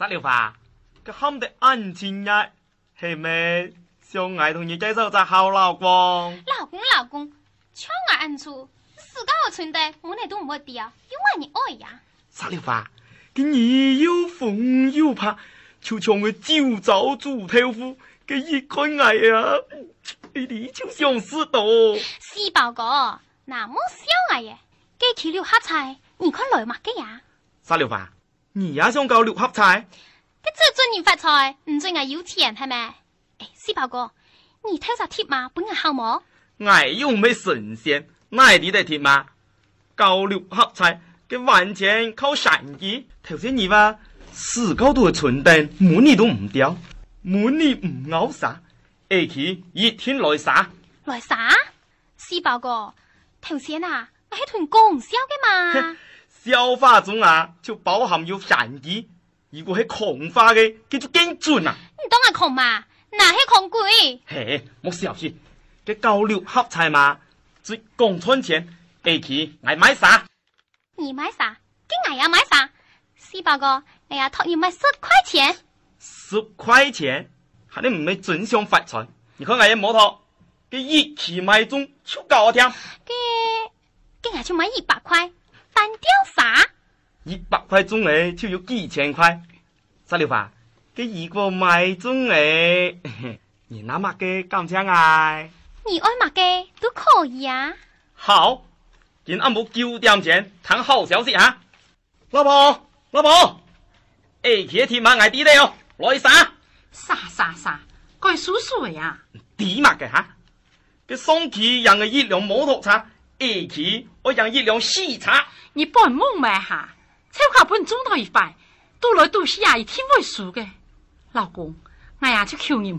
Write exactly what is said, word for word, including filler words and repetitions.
沙了花，佢喊得安靜呀，係咪想我同你介紹隻好老公？ 老公老公，搶我安處，自家嘅存地，我哋都唔會掉，因為你愛呀。 沙了花，佢你又瘋又怕，就像個酒糟豬頭夫，佢一看我啊，你就想死到。 四寶哥，那麼小我嘅，幾起六合彩，你看來嘛嘅呀？ 沙了花，你也想搞六合彩？ 佢最准你發財，唔准我有錢係咪？誒，四寶哥，你睇下貼嘛，本人好冇？ 我又唔係神仙，哪啲得貼嘛？搞六合彩，佢完全靠神機。頭先你話四高度嘅存定，每年都唔掉，每年唔咬殺，而且一天來殺。 來啥？四寶哥，頭先啊，我係同講笑嘅嘛。 笑話中啊，就包含有神機。如果係狂化嘅，佢就驚準啊！ 你當係狂嘛？哪係狂鬼？ 嘿，莫小氣，佢搞六合彩嘛，最講賺錢，而且我買啥？ 你買啥？跟我也買啥？四寶哥，哎呀，託你買十塊錢。 十塊錢，係你唔係真想發財？你看我嘅摩托，佢一期買中就搞掂。 佢，跟我就買一百塊，單吊啥？ 一百塊中誒，就有幾千塊。沙了花，佢如果買中誒，你拿乜嘅感情愛？ 你愛乜嘅都可以啊。 好，見阿冇九點前談好消息啊！老婆，老婆，誒，佢天馬嗌啲咧哦，來啥？ 啥啥啥，該叔叔呀？ 啲乜嘅吓？佢送佢讓嘅一輛摩托車，而佢我讓一輛細車。 你幫夢買下，才靠本中到一塊，到來到時也一天會輸嘅。老公，我也去求你。